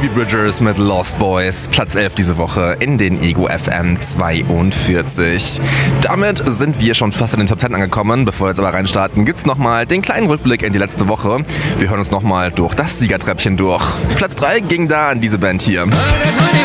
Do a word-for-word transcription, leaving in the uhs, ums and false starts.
Phoebe Bridgers mit Lost Boys, Platz elf diese Woche in den Ego F M zweiundvierzig. Damit sind wir schon fast in den Top zehn angekommen. Bevor wir jetzt aber reinstarten, gibt's nochmal den kleinen Rückblick in die letzte Woche. Wir hören uns nochmal durch das Siegertreppchen durch. Platz drei ging da an diese Band hier.